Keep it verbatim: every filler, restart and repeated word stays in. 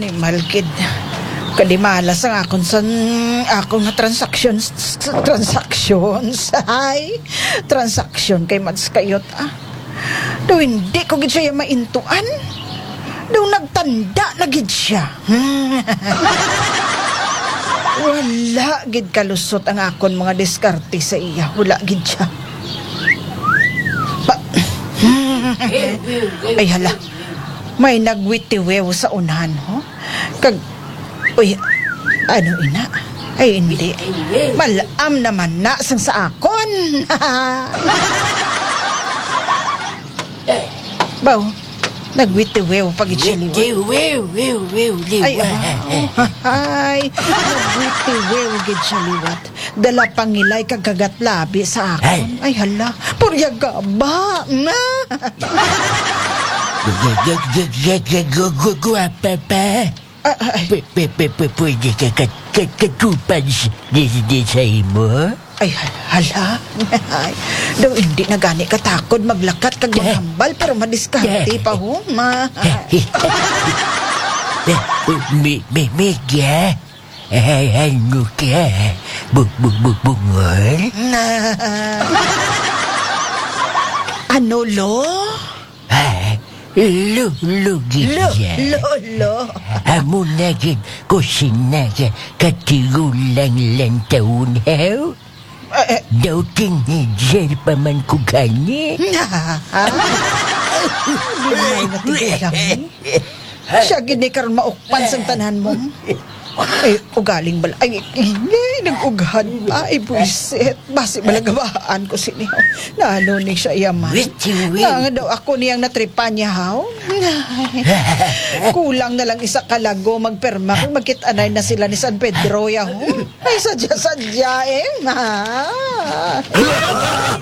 Animal kid. Kadimalas ang akong san akong na transactions transactions ay transaction kay Mads kayot ah. Daw hindi ko gid siya maintuan. Daw nagtanda na gid siya. Wala gid kalusot ang akon mga diskarte sa iya. Wala gid siya. Pa Ay hala. May nagwitiwew sa unahan ho. Kag uy, ano ina? Ay hindi. Malam naman na sang sa akon. Baw, nagwitiwew pag itchiliwat. Ay, ay, nagwitiwew gitchiliwat. Dala pangilay kagagat labi sa akon. Ay hala, puryaga ba? Na. Guwapa pa. Pwede ka katupan sa imo? Ay, hala. Ay, daw hindi na gani katakod maglakat kag maghambal pero madiskarte pa ho, ma. Mega? Ano ka? Bug-bug-bug-bungol? Ano, lo? Lo, lo, Lo, lo, lo. Amo na gid kusina ka katigulang lang taon, haw? Daw tinidyer pa man ko gani. Hindi na natigulang mo. Siya gini karon maukpan sang tanan mo. Ay, ugaling bala. Ay, ay, nag-ughan pa. Ay, buisit. Basi balagabaan ko siniho. Naano ni siya yaman. Nga daw ako niyang natripan niya, haw. Kulang na lang isa kalago magperma kung magkitanay na sila ni San Pedro, yaw. Ay, sadya-sadya eh, ma.